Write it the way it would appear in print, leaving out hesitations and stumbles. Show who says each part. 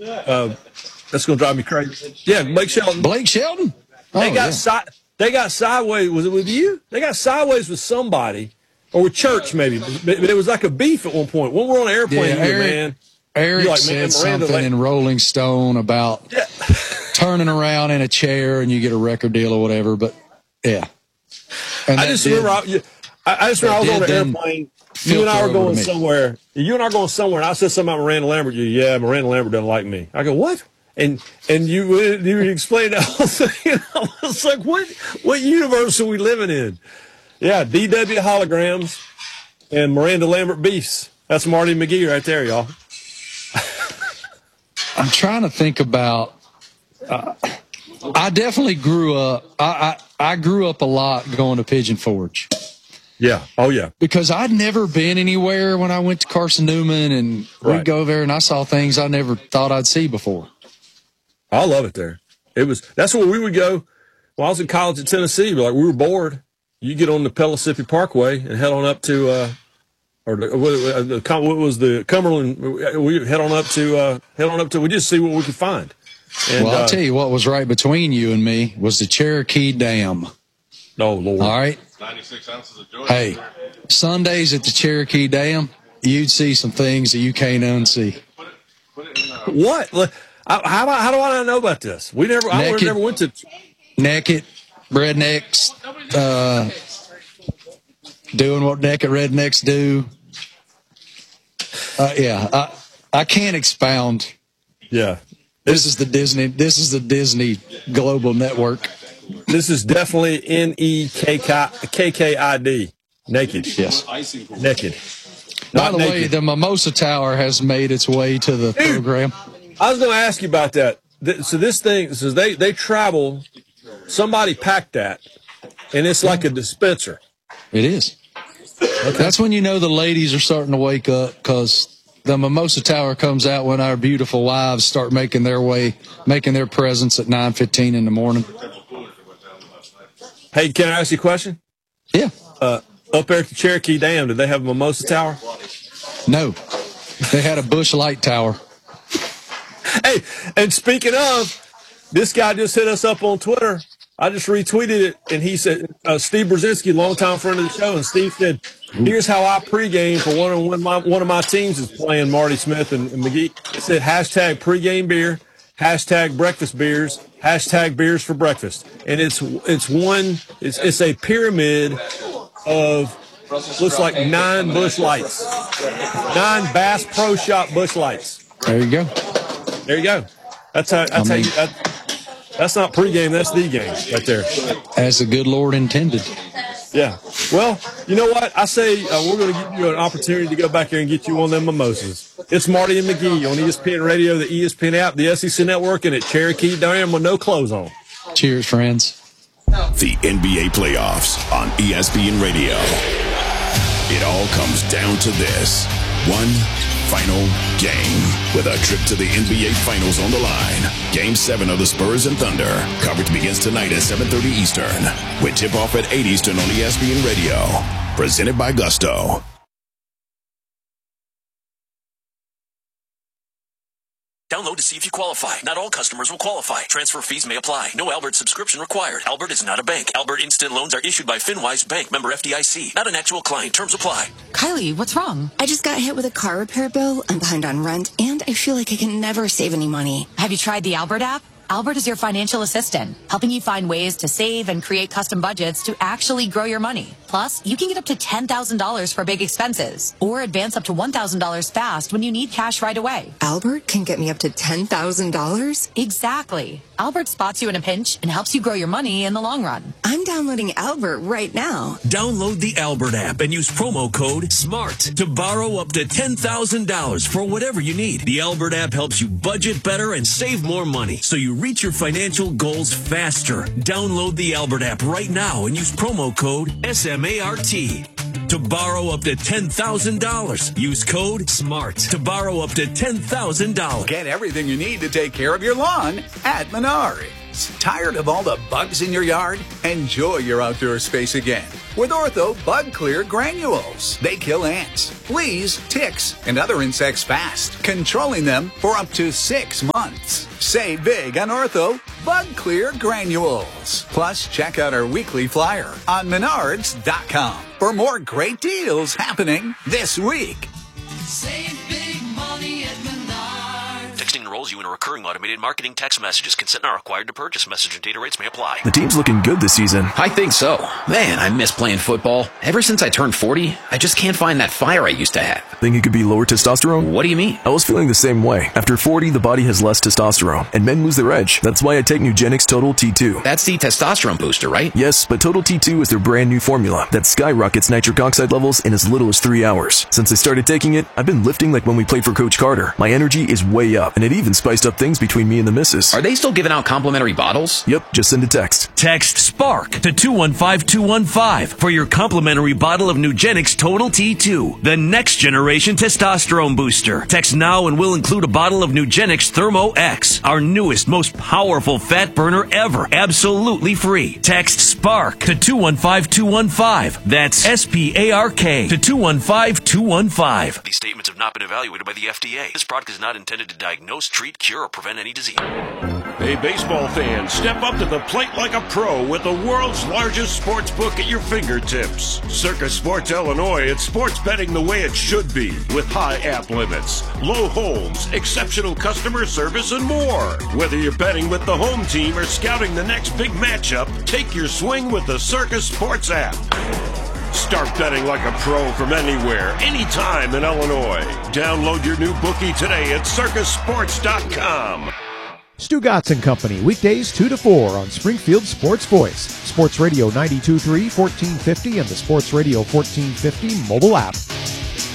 Speaker 1: That's going to drive me crazy. Yeah, Blake Shelton.
Speaker 2: Blake Shelton?
Speaker 1: They got sideways. Was it with you? They got sideways with somebody, or with Church maybe. But it was like a beef at one point. When we were on an airplane, man.
Speaker 2: Eric said something in Rolling Stone about turning around in a chair and you get a record deal or whatever. But yeah, and
Speaker 1: I just remember I was on an airplane. You and I were going somewhere. You and I were going somewhere, and I said something about Miranda Lambert. Yeah, Miranda Lambert doesn't like me. I go, what? And you explained that whole thing. And I was like, what universe are we living in? Yeah, DW holograms and Miranda Lambert beefs. That's Marty McGee right there, y'all.
Speaker 2: I'm trying to think about. I definitely grew up. I grew up a lot going to Pigeon Forge.
Speaker 1: Yeah. Oh, yeah. Because
Speaker 2: I'd never been anywhere when I went to Carson Newman, and we'd go there, and I saw things I never thought I'd see before.
Speaker 1: I love it there. That's where we would go. When I was in college at Tennessee, we were bored. You get on the Pellissippi Parkway and head on up to, what was the Cumberland? We head on up to. We just see what we could find. And,
Speaker 2: I'll tell you what was right between you and me was the Cherokee Dam.
Speaker 1: Oh, Lord.
Speaker 2: All right.
Speaker 3: 96 ounces of joy.
Speaker 2: Hey, Sundays at the Cherokee Dam, you'd see some things that you can't unsee.
Speaker 1: What? How do I not know about this? I never went to
Speaker 2: naked rednecks, doing what naked rednecks do. I can't expound.
Speaker 1: Yeah,
Speaker 2: this is the Disney Global Network.
Speaker 1: This is definitely NEKKID. Naked.
Speaker 2: Yes.
Speaker 1: Naked.
Speaker 2: By the way, the Mimosa Tower has made its way to the program.
Speaker 1: I was going to ask you about that. So this thing, so they travel, somebody packed that, and it's like a dispenser.
Speaker 2: It is. Okay. That's when you know the ladies are starting to wake up, because the Mimosa Tower comes out when our beautiful wives start making their presence at 9:15 in the morning.
Speaker 1: Hey, can I ask you a question?
Speaker 2: Yeah.
Speaker 1: Up there at the Cherokee Dam, did they have a Mimosa Tower?
Speaker 2: No. They had a Busch Light Tower.
Speaker 1: Hey, and speaking of, this guy just hit us up on Twitter. I just retweeted it, and he said, Steve Brzezinski, longtime friend of the show, and Steve said, here's how I pregame for one of my teams is playing Marty Smith and McGee. It said, hashtag pregame beer, hashtag breakfast beers, hashtag beers for breakfast. And it's a pyramid of, looks like 9 Busch Lights, 9 Bass Pro Shop Busch Lights.
Speaker 2: There you go.
Speaker 1: There you go. That's not pregame. That's the game right there.
Speaker 2: As the good Lord intended.
Speaker 1: Yeah. Well, you know what? I say we're going to give you an opportunity to go back here and get you one of them mimosas. It's Marty and McGee on ESPN Radio, the ESPN app, the SEC Network, and at Cherokee Dam with no clothes on.
Speaker 2: Cheers, friends.
Speaker 4: The NBA playoffs on ESPN Radio. It all comes down to this. One final game with a trip to the NBA Finals on the line. Game 7 of the Spurs and Thunder. Coverage begins tonight at 7:30 Eastern with tip-off at 8 Eastern on ESPN Radio. Presented by Gusto.
Speaker 5: Download to see if you qualify. Not all customers will qualify. Transfer fees may apply. No Albert subscription required. Albert is not a bank. Albert Instant Loans are issued by FinWise Bank, member FDIC. Not an actual client. Terms apply.
Speaker 6: Kylie, what's wrong? I just got hit with a car repair bill. I'm behind on rent, and I feel like I can never save any money.
Speaker 7: Have you tried the Albert app? Albert is your financial assistant, helping you find ways to save and create custom budgets to actually grow your money. Plus, you can get up to $10,000 for big expenses or advance up to $1,000 fast when you need cash right away.
Speaker 6: Albert can get me up to $10,000?
Speaker 7: Exactly. Albert spots you in a pinch and helps you grow your money in the long run.
Speaker 6: I'm downloading Albert right now.
Speaker 5: Download the Albert app and use promo code SMART to borrow up to $10,000 for whatever you need. The Albert app helps you budget better and save more money, so you reach your financial goals faster. Download the Albert app right now and use promo code SMART to borrow up to $10,000. Use code SMART to borrow up to $10,000.
Speaker 8: Get everything you need to take care of your lawn at Menards.
Speaker 3: weeds. Tired of all the bugs in your yard? Enjoy your outdoor space again with Ortho Bug Clear Granules. They kill ants, fleas, ticks, and other insects fast, controlling them for up to 6 months. Save big on Ortho Bug Clear Granules. Plus, check out our weekly flyer on Menards.com for more great deals happening this week.
Speaker 8: Save big money at Menards.
Speaker 5: Texting enrolls you in a recurring automated marketing text messages. Consent not required to purchase. Message and data rates may apply.
Speaker 9: The team's looking good this season.
Speaker 10: I think so. Man, I miss playing football. Ever since I turned 40, I just can't find that fire I used to have.
Speaker 9: Think it could be lower testosterone?
Speaker 10: What do you mean?
Speaker 9: I was feeling the same way. After 40, the body has less testosterone, and men lose their edge. That's why I take Nugenix Total T2.
Speaker 10: That's the testosterone booster, right?
Speaker 9: Yes, but Total T2 is their brand new formula that skyrockets nitric oxide levels in as little as 3 hours. Since I started taking it, I've been lifting like when we played for Coach Carter. My energy is way up, and it even spiced up things between me and the missus.
Speaker 10: Are they still giving out complimentary bottles?
Speaker 9: Yep, just send a text.
Speaker 5: Text SPARK to 215215 for your complimentary bottle of Nugenix Total T2, the next generation testosterone booster. Text now and we'll include a bottle of Nugenix Thermo X, our newest, most powerful fat burner ever, absolutely free. Text SPARK to 215215. That's SPARK to 215215. These statements have not been evaluated by the FDA. This product is not intended to diagnose, treat, cure, or prevent any disease.
Speaker 11: Hey, baseball fans, step up to the plate like a pro with the world's largest sports book at your fingertips. Circus Sports Illinois, it's sports betting the way it should be, with high app limits, low holds, exceptional customer service, and more. Whether you're betting with the home team or scouting the next big matchup, take your swing with the Circus Sports app. Start betting like a pro from anywhere, anytime in Illinois. Download your new bookie today at circusports.com.
Speaker 12: Stu Gatz and Company, weekdays 2 to 4 on Springfield Sports Voice, Sports Radio 92.3, 1450, and the Sports Radio 1450 mobile app.